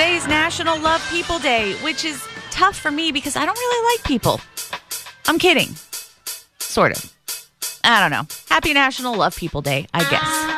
Today's National Love People Day, which is tough for me because I don't really like people. I'm kidding. Sort of. I don't know. Happy National Love People Day, I guess.